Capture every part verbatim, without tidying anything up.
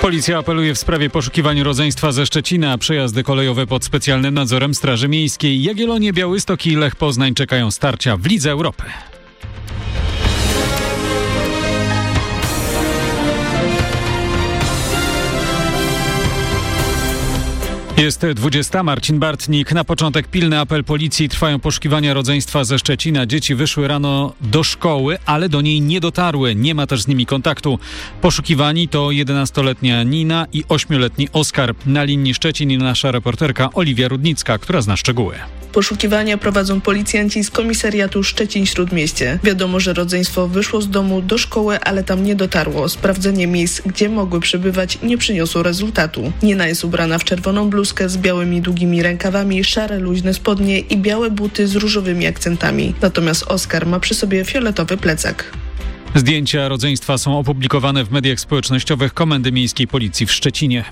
Policja apeluje w sprawie poszukiwań rodzeństwa ze Szczecina. Przejazdy kolejowe pod specjalnym nadzorem Straży Miejskiej. Jagiellonie, Białystok i Lech Poznań czekają starcia w Lidze Europy. Jest dwudziesta. Marcin Bartnik. Na początek pilny apel policji. Trwają poszukiwania rodzeństwa ze Szczecina. Dzieci wyszły rano do szkoły, ale do niej nie dotarły. Nie ma też z nimi kontaktu. Poszukiwani to jedenastoletnia Nina i ośmioletni Oskar. Na linii Szczecin nasza reporterka Oliwia Rudnicka, która zna szczegóły. Poszukiwania prowadzą policjanci z komisariatu Szczecin-Śródmieście. Wiadomo, że rodzeństwo wyszło z domu do szkoły, ale tam nie dotarło. Sprawdzenie miejsc, gdzie mogły przebywać, nie przyniosło rezultatu. Nina jest ubrana w czerwoną bluzkę z białymi długimi rękawami, szare luźne spodnie i białe buty z różowymi akcentami. Natomiast Oskar ma przy sobie fioletowy plecak. Zdjęcia rodzeństwa są opublikowane w mediach społecznościowych Komendy Miejskiej Policji w Szczecinie.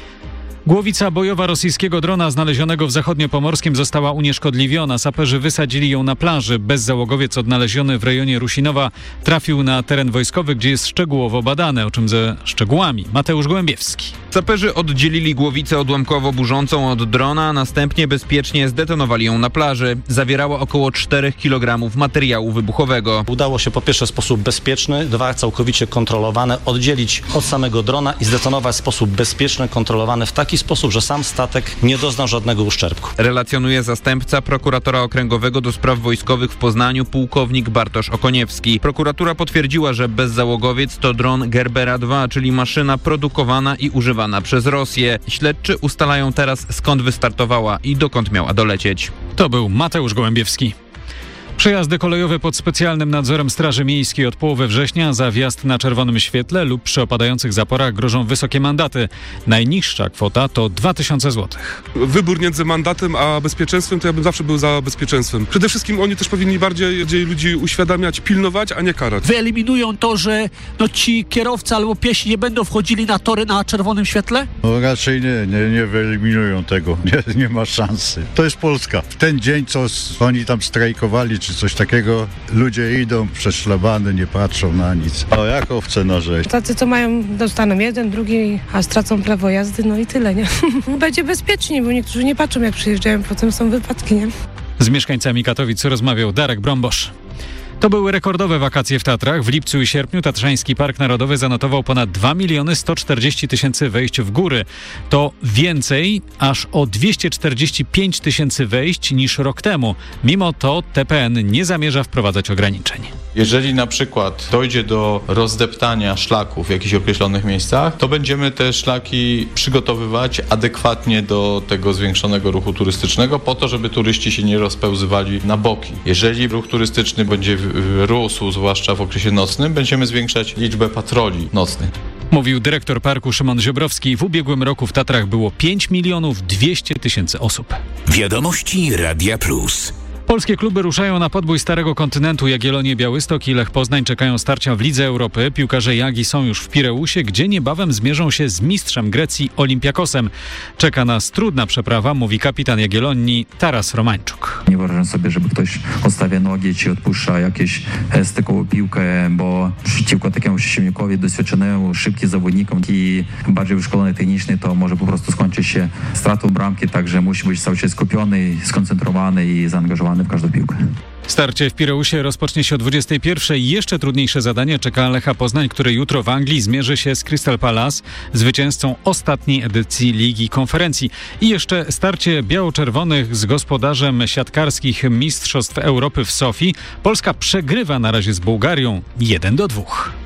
Głowica bojowa rosyjskiego drona znalezionego w zachodniopomorskim została unieszkodliwiona. Saperzy wysadzili ją na plaży. Bezzałogowiec odnaleziony w rejonie Rusinowa trafił na teren wojskowy, gdzie jest szczegółowo badane. O czym ze szczegółami Mateusz Gołębiewski. Saperzy oddzielili głowicę odłamkowo burzącą od drona, a następnie bezpiecznie zdetonowali ją na plaży. Zawierała około czterech kilogramów materiału wybuchowego. Udało się po pierwsze w sposób bezpieczny, dwa całkowicie kontrolowane, oddzielić od samego drona i zdetonować w sposób bezpieczny, kontrolowany w taki sposób, że sam statek nie doznał żadnego uszczerbku. Relacjonuje zastępca prokuratora okręgowego do spraw wojskowych w Poznaniu, pułkownik Bartosz Okoniewski. Prokuratura potwierdziła, że bezzałogowiec to dron Gerbera dwa, czyli maszyna produkowana i używana przez Rosję. Śledczy ustalają teraz, skąd wystartowała i dokąd miała dolecieć. To był Mateusz Gołębiewski. Przejazdy kolejowe pod specjalnym nadzorem Straży Miejskiej od połowy września za wjazd na czerwonym świetle lub przy opadających zaporach grożą wysokie mandaty. Najniższa kwota to dwa tysiące złotych. Wybór między mandatem a bezpieczeństwem, to ja bym zawsze był za bezpieczeństwem. Przede wszystkim oni też powinni bardziej, bardziej ludzi uświadamiać, pilnować, a nie karać. Wyeliminują to, że no, ci kierowcy albo piesi nie będą wchodzili na tory na czerwonym świetle? No raczej nie, nie, nie wyeliminują tego. Nie, nie ma szansy. To jest Polska. W ten dzień, co oni tam strajkowali, czy coś takiego, ludzie idą przez szlabany, nie patrzą na nic. A jak owce na rzeź. Tacy, co mają, dostaną jeden, drugi, a stracą prawo jazdy, no i tyle, nie? Będzie bezpiecznie, bo niektórzy nie patrzą, jak przyjeżdżają, potem są wypadki, nie? Z mieszkańcami Katowic rozmawiał Darek Brombosz. To były rekordowe wakacje w Tatrach. W lipcu i sierpniu Tatrzański Park Narodowy zanotował ponad dwa miliony sto czterdzieści tysięcy wejść w góry. To więcej, aż o dwieście czterdzieści pięć tysięcy wejść niż rok temu. Mimo to T P N nie zamierza wprowadzać ograniczeń. Jeżeli na przykład dojdzie do rozdeptania szlaków w jakichś określonych miejscach, to będziemy te szlaki przygotowywać adekwatnie do tego zwiększonego ruchu turystycznego po to, żeby turyści się nie rozpełzywali na boki. Jeżeli ruch turystyczny będzie rósł, zwłaszcza w okresie nocnym, będziemy zwiększać liczbę patroli nocnych. Mówił dyrektor parku Szymon Ziobrowski. W ubiegłym roku w Tatrach było pięć milionów dwieście tysięcy osób. Wiadomości Radia Plus. Polskie kluby ruszają na podbój Starego Kontynentu. Jagiellonie, Białystok i Lech Poznań czekają starcia w Lidze Europy. Piłkarze Jagi są już w Pireusie, gdzie niebawem zmierzą się z mistrzem Grecji Olympiakosem. Czeka nas trudna przeprawa, mówi kapitan Jagiellonii Taras Romańczuk. Nie wyobrażam sobie, żeby ktoś odstawia nogi czy odpuszcza jakieś stykową piłkę, bo przeciwko takiemu przeciwnikowi doświadczonemu, szybkim zawodnikom i bardziej wyszkolony technicznie, to może po prostu skończyć się stratą bramki, także musi być cały czas skupiony, skoncentrowany i zaangażowany w każdą piłkę. Starcie w Pireusie rozpocznie się o dwudziestej pierwszej. Jeszcze trudniejsze zadanie czeka Lecha Poznań, który jutro w Anglii zmierzy się z Crystal Palace, zwycięzcą ostatniej edycji Ligi Konferencji. I jeszcze starcie biało-czerwonych z gospodarzem siatkarskich Mistrzostw Europy w Sofii. Polska przegrywa na razie z Bułgarią jeden do dwóch.